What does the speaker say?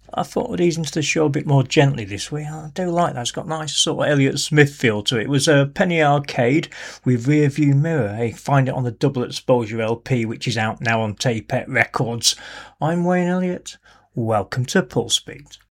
I thought I'd ease into the show a bit more gently this week. I do like that. It's got a nice sort of Elliott Smith feel to it. It was a Penny Arcade with Rearview Mirror. Hey, find it on the Double Exposure LP, which is out now on Tapet Records. I'm Wayne Elliott. Welcome to Pulse Beat.